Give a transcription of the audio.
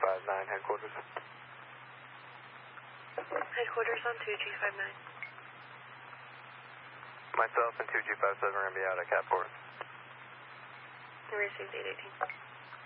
headquarters. Headquarters on 2G59. Myself and 2G57 are going to be out at Catport. I received 818.